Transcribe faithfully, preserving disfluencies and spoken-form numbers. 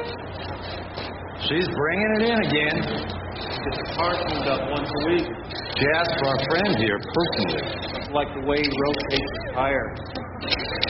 She's bringing it in again. Get the car cleaned up once a week. She asked for our friend here personally. Like the way he rotates the tire.